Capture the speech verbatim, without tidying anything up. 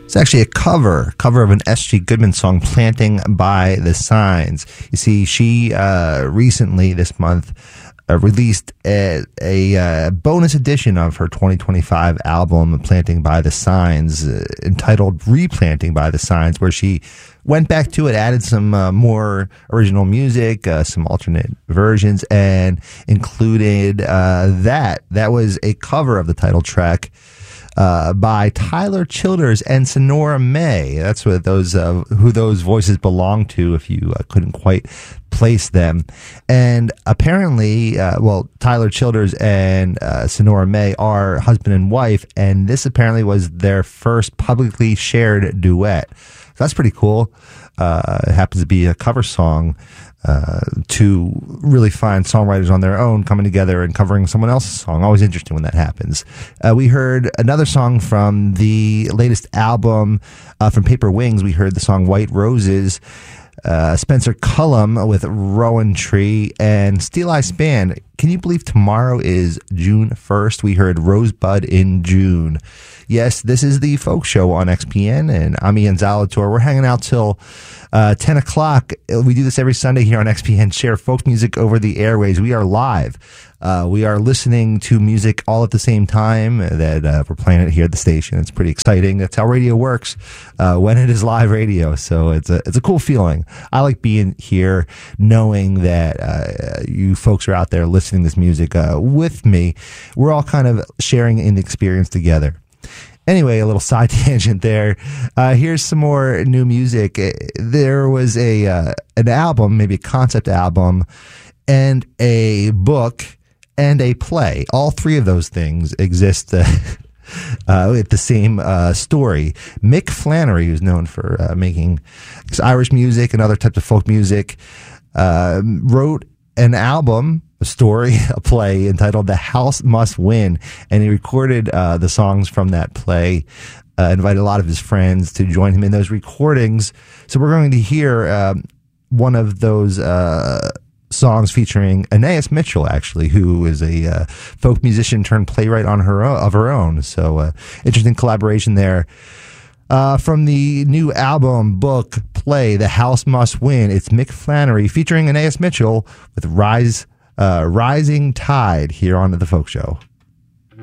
It's actually a cover, cover of an S G Goodman song, Planting by the Signs. You see, she uh, recently this month uh, released a, a uh, bonus edition of her twenty twenty-five album, Planting by the Signs, uh, entitled Replanting by the Signs, where she went back to it, added some uh, more original music, uh, some alternate versions, and included uh, that. That was a cover of the title track Uh, by Tyler Childers and Sonora May. That's what those uh, who those voices belong to, if you uh, couldn't quite place them. And apparently, uh, well, Tyler Childers and uh, Sonora May are husband and wife, and this apparently was their first publicly shared duet. So that's pretty cool. Uh, it happens to be a cover song. Uh, two really fine songwriters on their own coming together and covering someone else's song. Always interesting when that happens. Uh, we heard another song from the latest album uh, from Paper Wings. We heard the song White Roses. Uh, Spencer Cullum with Rowan Tree and Steel Eye Span. Can you believe tomorrow is June first? We heard Rosebud in June. Yes, this is the Folk Show on X P N, and I'm Ian Zalator. We're hanging out till uh, ten o'clock. We do this every Sunday here on X P N, share folk music over the airways. We are live. Uh, we are listening to music all at the same time that uh, we're playing it here at the station. It's pretty exciting. That's how radio works uh, when it is live radio. So it's a it's a cool feeling. I like being here, knowing that uh, you folks are out there listening to this music uh, with me. We're all kind of sharing in the experience together. Anyway, a little side tangent there. Uh, here's some more new music. There was a uh, an album, maybe a concept album, and a book and a play. All three of those things exist uh, uh, with the same uh, story. Mick Flannery, who's known for uh, making Irish music and other types of folk music, uh, wrote an album, a story, a play entitled The House Must Win, and he recorded uh, the songs from that play, uh, invited a lot of his friends to join him in those recordings. So we're going to hear uh, one of those uh, songs featuring Anais Mitchell, actually, who is a uh, folk musician turned playwright on her own, of her own. So uh, interesting collaboration there. Uh, from the new album, book, play, The House Must Win, it's Mick Flannery featuring Anais Mitchell with Rise, uh, Rising Tide here on The Folk Show.